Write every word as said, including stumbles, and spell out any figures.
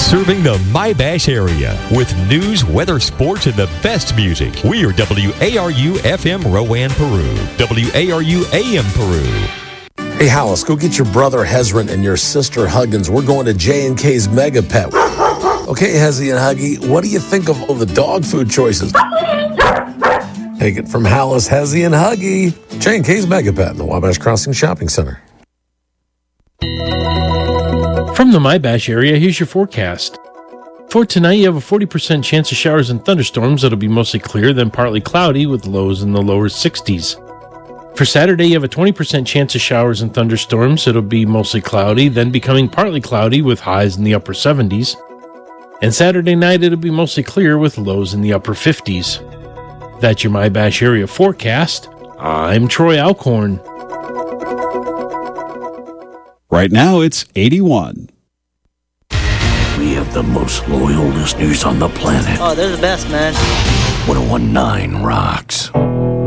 Serving the My-Bash area with news, weather, sports, and the best music. We are W A R U F M Rowan, Peru. W A R U A M Peru. Hey, Hollis, go get your brother Hezron and your sister Huggins. We're going to J and K's Mega Pet. Okay, Hezzy and Huggy, what do you think of all the dog food choices? Take it from Hollis, Hezzy, and Huggy. J and K's Mega Pet in the Wabash Crossing Shopping Center. From the My-Bash area, here's your forecast. For tonight, you have a forty percent chance of showers and thunderstorms. It'll be mostly clear, then partly cloudy with lows in the lower sixties. For Saturday, you have a twenty percent chance of showers and thunderstorms. It'll be mostly cloudy, then becoming partly cloudy with highs in the upper seventies. And Saturday night, it'll be mostly clear with lows in the upper fifties. That's your My-Bash area forecast. I'm Troy Alcorn. Right now, it's eighty-one. We have the most loyal listeners on the planet. Oh, they're the best, man. one oh one point nine rocks.